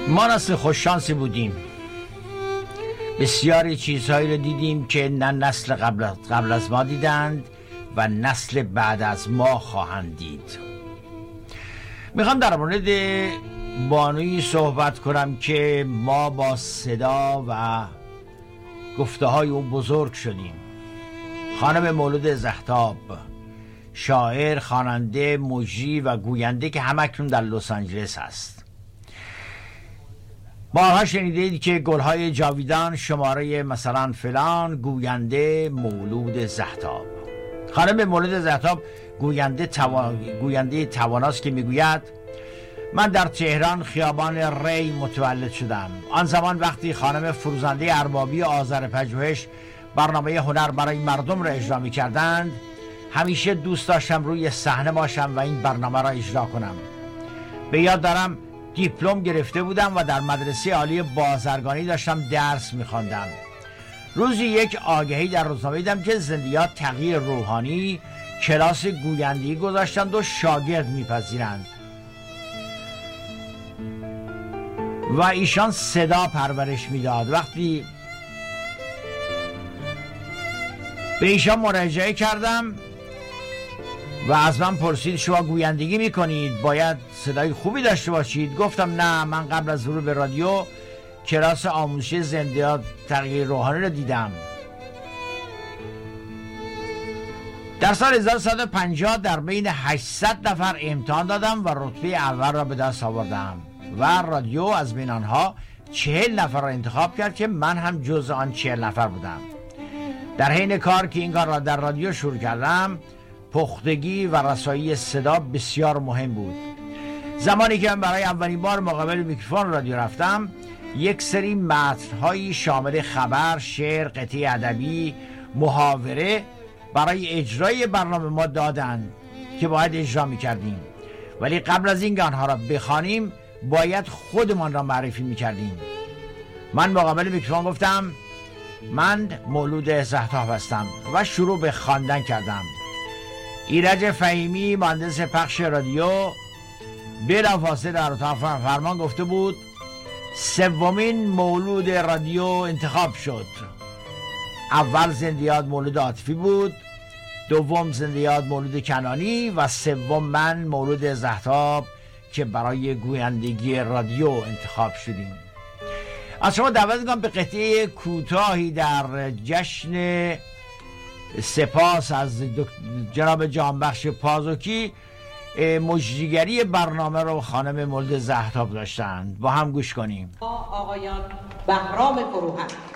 ما نسل خوششانسی بودیم، بسیاری چیزهایی رو دیدیم که نه نسل قبل از ما دیدند و نسل بعد از ما خواهند دید. میخوام در مورد بانویی صحبت کنم که ما با صدا و گفته های اون بزرگ شدیم. خانم مولود زهتاب، شاعر، خواننده، مجری و گوینده که همکنون در لس آنجلس است. بارها شنیدید که گلهای جاویدان شماره مثلا فلان، گوینده مولود زهتاب. خانم مولود زهتاب گوینده تواناست که میگوید من در تهران خیابان ری متولد شدم. آن زمان وقتی خانم فروزنده اربابی آذرپژوهش برنامه هنر برای مردم را اجرا می کردند، همیشه دوست داشتم روی صحنه باشم و این برنامه را اجرا کنم. به یاد دارم دیپلم گرفته بودم و در مدرسه عالی بازرگانی داشتم درس می خواندم. روزی یک آگهی در روزنامه دیدم که زندیات تغییر روحانی کلاس گویندگی گذاشتند و شاگرد میپذیرند و ایشان صدا پرورش میداد. وقتی به ایشان مراجعه کردم و از من پرسید شما گویندگی میکنید، باید صدای خوبی داشته باشید. گفتم نه، من قبل از ورود به رادیو کلاس آموزشی زندیات تغییر روحانی رو دیدم. در سال 1150 در بین 800 نفر امتحان دادم و رتبه اول را به دست آوردم و رادیو از بین آنها 40 نفر را انتخاب کرد که من هم جز آن 40 نفر بودم. در حین کار که این کار را در رادیو شروع کردم، پختگی و رسایی صدا بسیار مهم بود. زمانی که من برای اولین بار مقابل میکروفون رادیو رفتم، یک سری متن‌هایی شامل خبر، شعر، قطعه ادبی، محاوره برای اجرای برنامه ما دادند که باید اجرا می‌کردیم، ولی قبل از اینکه آنها را بخوانیم باید خودمان را معرفی می‌کردیم. من مقابل میکروفون گفتم من مولود زهتاب هستم و شروع به خواندن کردم. ایرج فهیمی مهندس پخش رادیو بلافاصله در اتاق فرمان گفته بود سومین مولود رادیو انتخاب شد. اول زندیات مولود عاطفی بود، دوم زندیات مولود کنانی و سوم من مولود زهتاب که برای گویندگی رادیو انتخاب شدیم. از شما دعوت می‌کنم به قطعه کوتاهی در جشن سپاس از جناب جانبخش پازوکی مجریگری برنامه رو خانم مولود زهتاب داشتند. با هم گوش کنیم. آقایان بهرام فروهر.